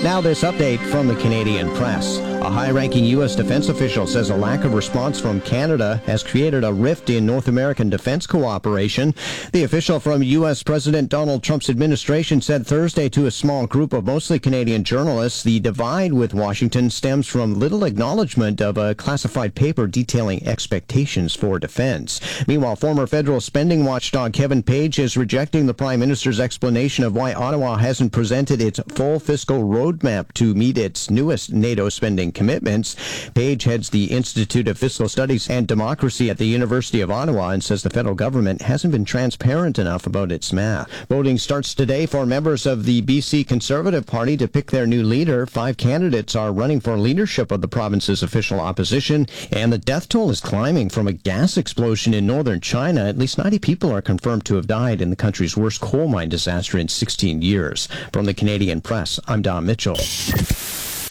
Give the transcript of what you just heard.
Now this update from the Canadian Press. A high-ranking U.S. defense official says a lack of response from Canada has created a rift in North American defense cooperation. The official from U.S. President Donald Trump's administration said Thursday to a small group of mostly Canadian journalists the divide with Washington stems from little acknowledgement of a classified paper detailing expectations for defense. Meanwhile, former federal spending watchdog Kevin Page is rejecting the Prime Minister's explanation of why Ottawa hasn't presented its full fiscal roadmap to meet its newest NATO spending commitments. Page heads the Institute of Fiscal Studies and Democracy at the University of Ottawa and says the federal government hasn't been transparent enough about its math. Voting starts today for members of the BC Conservative Party to pick their new leader. 5 candidates are running for leadership of the province's official opposition, and the death toll is climbing from a gas explosion in northern China. At least 90 people are confirmed to have died in the country's worst coal mine disaster in 16 years. From the Canadian Press, I'm Don Mitchell.